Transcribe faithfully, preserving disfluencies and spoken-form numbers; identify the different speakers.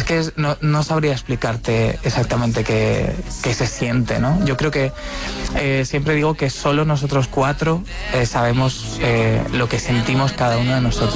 Speaker 1: que es, no, no sabría explicarte exactamente qué, qué se siente, ¿no? Yo creo que eh, siempre digo que solo nosotros cuatro eh, sabemos eh, lo que sentimos cada uno de nosotros.